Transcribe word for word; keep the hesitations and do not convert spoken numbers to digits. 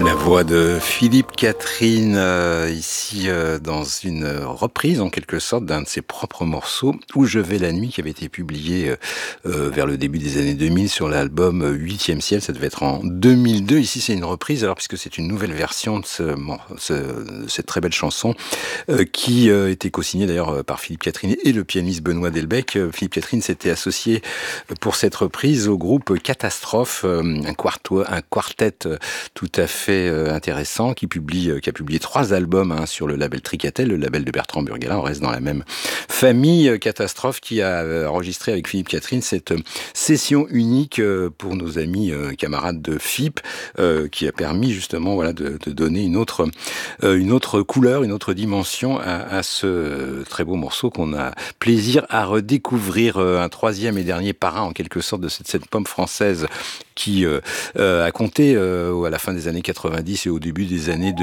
La voix de Philippe Catherine, euh, ici euh, dans une reprise en quelque sorte d'un de ses propres morceaux, Où je vais la nuit, qui avait été publié euh, euh, vers le début des années deux mille sur l'album Huitième ciel, ça devait être en deux mille deux. Ici c'est une reprise, alors puisque c'est une nouvelle version de, ce, bon, ce, de cette très belle chanson euh, qui euh, était co-signée d'ailleurs par Philippe Catherine et le pianiste Benoît Delbecq. Philippe Catherine s'était associé pour cette reprise au groupe Catastrophe, euh, un, quarto, un quartet tout à fait intéressant qui publie, qui a publié trois albums hein, sur le label Tricatel, le label de Bertrand Burgalat. On reste dans la même famille. Catastrophe qui a enregistré avec Philippe Catherine cette session unique pour nos amis camarades de F I P, euh, qui a permis justement voilà de, de donner une autre euh, une autre couleur, une autre dimension à, à ce très beau morceau qu'on a plaisir à redécouvrir. Un troisième et dernier parrain en quelque sorte de cette, cette pomme française qui euh, euh, a compté euh, à la fin des années quatre-vingt-dix et au début des années deux mille.